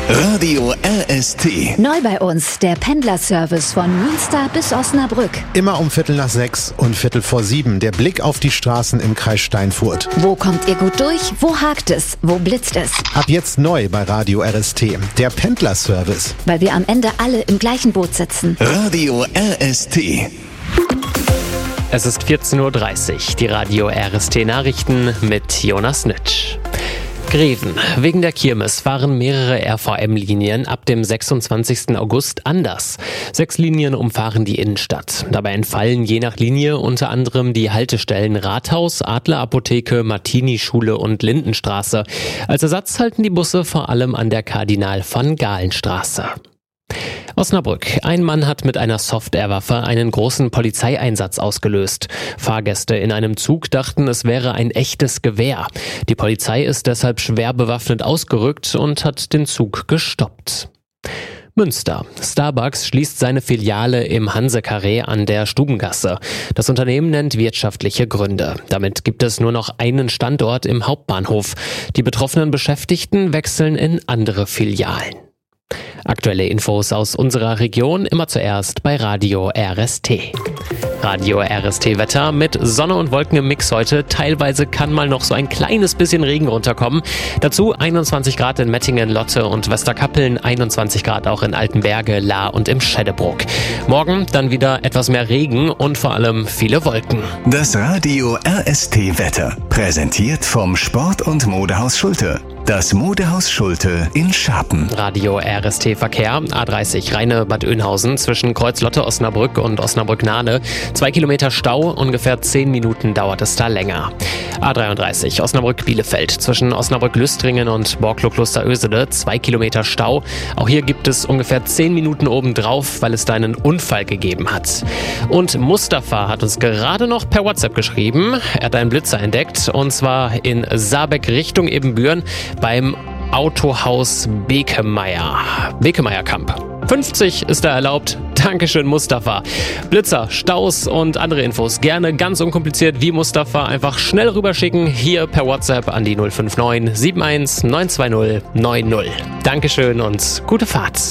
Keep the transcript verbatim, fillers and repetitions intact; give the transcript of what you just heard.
Radio R S T. Neu bei uns der Pendlerservice von Münster bis Osnabrück. Immer um Viertel nach sechs und Viertel vor sieben. Der Blick auf die Straßen im Kreis Steinfurt. Wo kommt ihr gut durch? Wo hakt es? Wo blitzt es? Ab jetzt neu bei Radio R S T. Der Pendlerservice. Weil wir am Ende alle im gleichen Boot sitzen. Radio R S T. Es ist vierzehn Uhr dreißig, die Radio R S T Nachrichten mit Jonas Nitsch. Greven. Wegen der Kirmes fahren mehrere R V M-Linien ab dem sechsundzwanzigsten August anders. Sechs Linien umfahren die Innenstadt. Dabei entfallen je nach Linie unter anderem die Haltestellen Rathaus, Adlerapotheke, Martini-Schule und Lindenstraße. Als Ersatz halten die Busse vor allem an der Kardinal-von-Galen-Straße. Osnabrück. Ein Mann hat mit einer Softwarewaffe einen großen Polizeieinsatz ausgelöst. Fahrgäste in einem Zug dachten, es wäre ein echtes Gewehr. Die Polizei ist deshalb schwer bewaffnet ausgerückt und hat den Zug gestoppt. Münster. Starbucks schließt seine Filiale im Hanse-Carré an der Stubengasse. Das Unternehmen nennt wirtschaftliche Gründe. Damit gibt es nur noch einen Standort im Hauptbahnhof. Die betroffenen Beschäftigten wechseln in andere Filialen. Aktuelle Infos aus unserer Region immer zuerst bei Radio R S T. Radio R S T Wetter mit Sonne und Wolken im Mix heute. Teilweise kann mal noch so ein kleines bisschen Regen runterkommen. Dazu einundzwanzig Grad in Mettingen, Lotte und Westerkappeln, einundzwanzig Grad auch in Altenberge, Lahr und im Schädebruck. Morgen dann wieder etwas mehr Regen und vor allem viele Wolken. Das Radio R S T Wetter. Präsentiert vom Sport- und Modehaus Schulte. Das Modehaus Schulte in Scharpen. Radio R S T Verkehr. A dreißig Rheine-Bad Oeynhausen zwischen Kreuz-Lotte, Osnabrück und Osnabrück-Nahne. Zwei Kilometer Stau, ungefähr zehn Minuten dauert es da länger. A dreiunddreißig Osnabrück-Bielefeld zwischen Osnabrück-Lüstringen und Borklo-Klosterösede. Zwei Kilometer Stau. Auch hier gibt es ungefähr zehn Minuten obendrauf, weil es da einen Unfall gegeben hat. Und Mustafa hat uns gerade noch per WhatsApp geschrieben. Er hat einen Blitzer entdeckt und zwar in Saarbeck Richtung Ebenbüren beim Autohaus Bekemeyer. Bekemeyer-Kamp. fünfzig ist da erlaubt. Dankeschön, Mustafa. Blitzer, Staus und andere Infos gerne ganz unkompliziert wie Mustafa einfach schnell rüberschicken. Hier per WhatsApp an die null fünf neun sieben eins neun zwei null neun null. Dankeschön und gute Fahrt.